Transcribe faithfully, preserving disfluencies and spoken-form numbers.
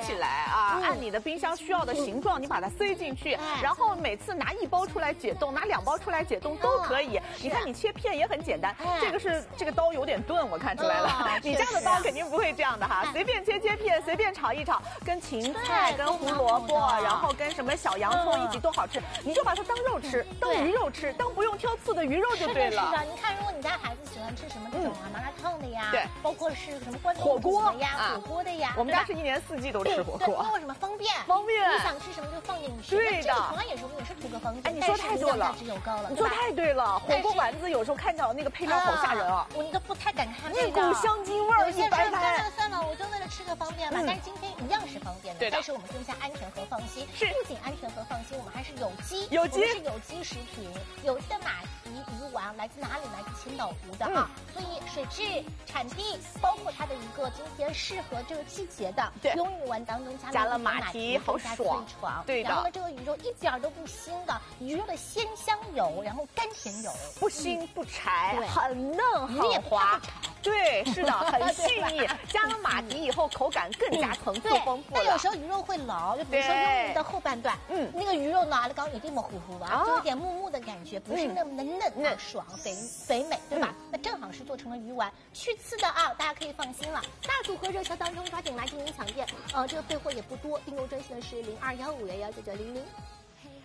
起来啊，按你的冰箱需要的形状，你把它塞进去，然后每次拿一包出来解冻，拿两包出来解冻都可以。你看你切片也很简单，这个是这个刀有点钝，我看出来了。你家的刀肯定不会这样的哈，随便切切片，随便炒一炒，跟芹菜、跟胡萝卜，然后跟什么小洋葱一起都好吃。你就把它当肉吃，当鱼肉吃，当不用挑刺的鱼肉就对了。 是的，你看，如果你家孩子喜欢吃什么这种啊麻辣烫的呀， 对， 包括是什么关东火锅的呀、火锅的呀， 我们家是一年四季都吃火锅。 因为什么方便？ 方便， 你想吃什么就放进去。 对的， 同样也是也是图个方便。 哎，你说太对了， 值又高了， 你说太对了。火锅丸子有时候看到那个配料好吓人啊， 我那个不太敢看。 一股香精味儿， 有些说算了算了，我就为了吃个方便嘛。但是今天一样是方便的，但是我们更加安全和放心。 是， 不仅安全和放心，我们还是有机， 有机是有机食品，有机的马蹄鱼丸来自哪里？来自千岛湖的啊。所以水质、产地，包括它的一个今天适合这个季节的用鱼丸当中加了马蹄， 好爽。对的。 然后呢，这个鱼肉一点都不腥的，鱼肉的鲜香油，然后甘甜油， 不腥不柴，很嫩很滑。对，是的，很细腻。加了马蹄以后，口感更加层次丰富了。 但有时候鱼肉会老，就比如说用鱼的后半段，嗯，那个鱼肉呢，刚刚有点模糊糊啊，就有点木木的感觉，不是那么的嫩啊，爽肥肥美，对吧？那正好是做成了鱼丸，去刺的啊，大家可以放心了。大组合热销当中，抓紧来进行抢店。呃，这个备货也不多，订购专线是零二幺五幺幺九九零零。